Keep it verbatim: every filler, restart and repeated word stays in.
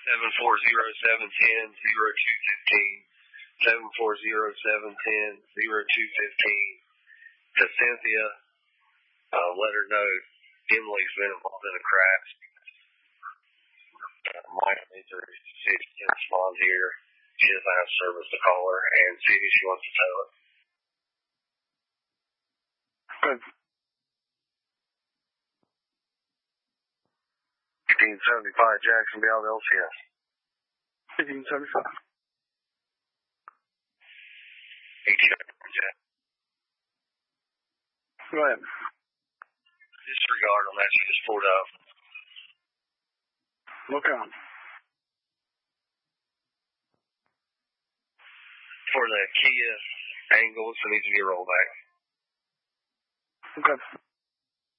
seven four zero seven ten zero two fifteen, seven four zero seven ten zero two fifteen. To Cynthia, uh, let her know Emily's been involved in a crash. Uh, Mike needs her, see if she can respond here. She doesn't have service to call her and see who she wants to tell it. Good. fifteen seventy-five Jacksonville L C S. fifteen seventy-five. Go ahead. Disregard on that, she just pulled up. Look on. For the Kia angles, it needs to be a rollback. Okay.